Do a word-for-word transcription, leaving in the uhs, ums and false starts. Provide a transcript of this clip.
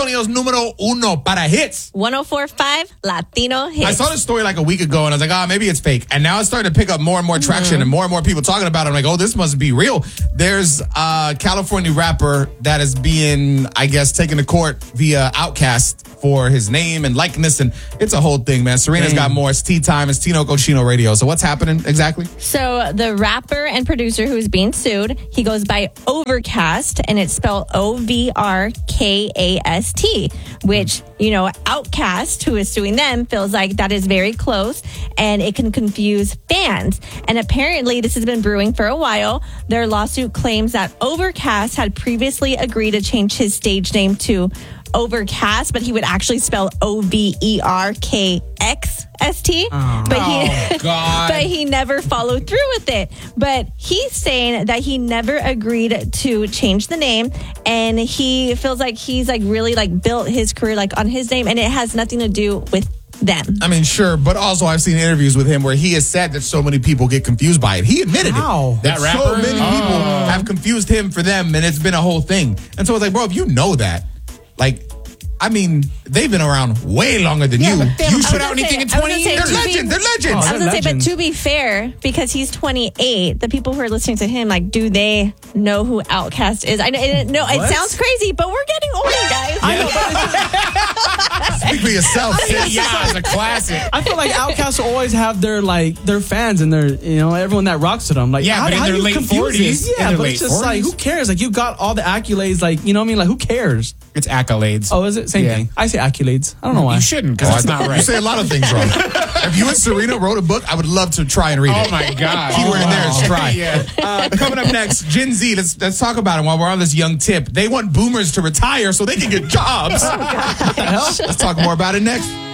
Antonio's numero uno para hits. one oh four point five Latino hits. I saw this story like a week ago, and I was like, oh, maybe it's fake. And now it's starting to pick up more and more traction, mm-hmm. and more and more people talking about it. I'm like, oh, this must be real. There's a California rapper that is being, I guess, taken to court via Outkast for his name and likeness, and it's a whole thing, man. Serena's Dang. got more. It's tea time. It's Tino Cochino Radio. So what's happening exactly? So the rapper and producer who's being sued, he goes by Overcast, and it's spelled O V R K A S T, which, you know, Outkast, who is suing them, feels like that is very close, and it can confuse fans. And apparently this has been brewing for a while. Their lawsuit claims that Overcast had previously agreed to change his stage name to Overcast, but he would actually spell O V E R K X S T. Oh, but he, oh, God. but he never followed through with it. But he's saying that he never agreed to change the name, and he feels like he's like really like built his career like on his name, and it has nothing to do with them. I mean, sure, but also I've seen interviews with him where he has said that so many people get confused by it. He admitted How? it. That, that so many oh. people have confused him for them, and it's been a whole thing. And so it's like, bro, if you know that, like, I mean, they've been around way longer than yeah, you. They, you put out anything in twenty years? They're legends. They're legends. Oh, I was going to say, but to be legends. fair, because he's twenty-eight, the people who are listening to him, like, do they know who Outkast is? I know, it, no, it sounds crazy, but we're getting older, guys. I know. Speak for yourself. Yeah, it's a classic. I feel like Outkast will always have their like their fans and their you know everyone that rocks to them. Like yeah, how, but in how their do you late confuse forties, this? Yeah, in but their it's just forties. like who cares? Like you got all the accolades. Like you know what I mean? Like who cares? It's accolades. Oh, is it same Yeah. thing? I say accolades. I don't know why. You shouldn't because Oh, that's I- not right. You say a lot of things wrong. If you and Serena wrote a book, I would love to try and read it. Oh my God! Keyword in there is Wow. try. Yeah. Uh, coming up next, Gen Z. Let's let's talk about it while we're on this young tip. They want boomers to retire so they can get jobs. What the hell? Let's talk more about it next.